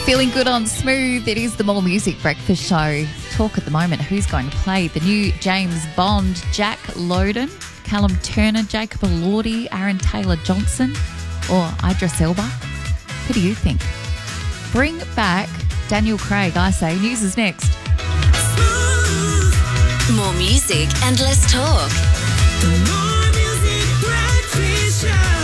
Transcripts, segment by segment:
Feeling good on Smooth. It is the More Music Breakfast Show. Talk at the moment, who's going to play the new James Bond? Jack Lowden, Callum Turner, Jacob Elordi, Aaron Taylor-Johnson or Idris Elba? Who do you think? Bring back Daniel Craig, I say. News is next. More music and less talk. More Music Breakfast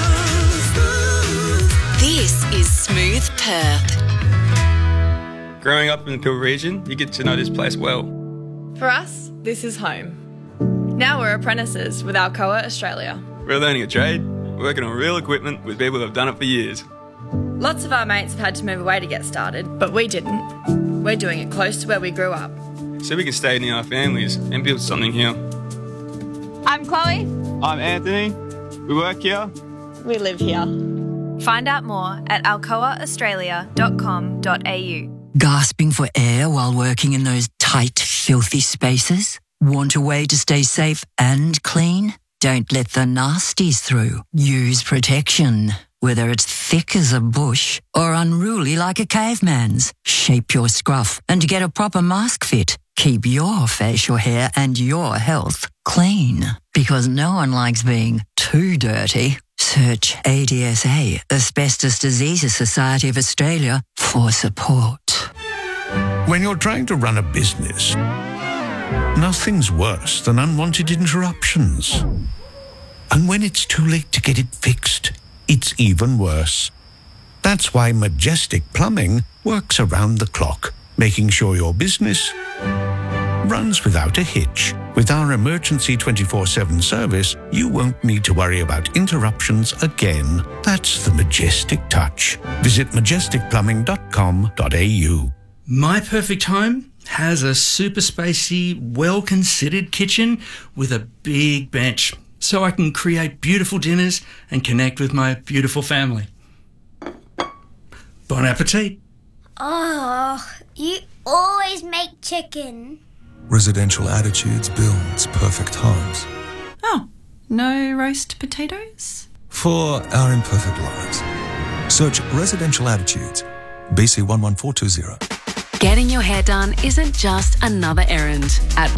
Show. This is Smooth Perth. Growing up in the Peel region, you get to know this place well. For us, this is home. Now we're apprentices with Alcoa Australia. We're learning a trade, working on real equipment with people that have done it for years. Lots of our mates have had to move away to get started, but we didn't. We're doing it close to where we grew up. So we can stay near our families and build something here. I'm Chloe. I'm Anthony. We work here. We live here. Find out more at alcoaaustralia.com.au. Gasping for air while working in those tight, filthy spaces? Want a way to stay safe and clean? Don't let the nasties through. Use protection. Whether it's thick as a bush or unruly like a caveman's, shape your scruff and get a proper mask fit. Keep your facial hair and your health clean, because no one likes being too dirty. Search ADSA, Asbestos Diseases Society of Australia, for support. When you're trying to run a business, nothing's worse than unwanted interruptions. And when it's too late to get it fixed, it's even worse. That's why Majestic Plumbing works around the clock, making sure your business runs without a hitch. With our emergency 24/7 service, you won't need to worry about interruptions again. That's the Majestic touch. Visit majesticplumbing.com.au. My perfect home has a super spacey, well-considered kitchen with a big bench, so I can create beautiful dinners and connect with my beautiful family. Bon appetit. Oh, you always make chicken. Residential Attitudes builds perfect homes. Oh, no roast potatoes? For our imperfect lives. Search Residential Attitudes, BC 11420. Getting your hair done isn't just another errand. At